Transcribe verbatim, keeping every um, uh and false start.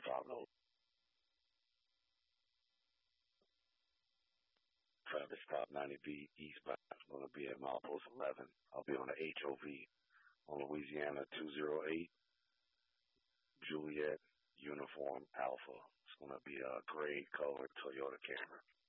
five note. Travis Top ninety B eastbound. I'm going to be at milepost eleven. I'll be on the H O V on Louisiana two oh eight. Juliet Uniform Alpha. It's going to be a gray colored Toyota Camry.